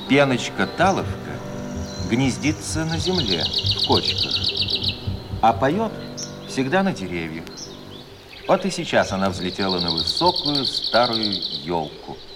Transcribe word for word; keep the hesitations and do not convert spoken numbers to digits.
Пеночка-таловка гнездится на земле, в кочках, а поет всегда на деревьях. Вот и сейчас она взлетела на высокую старую елку.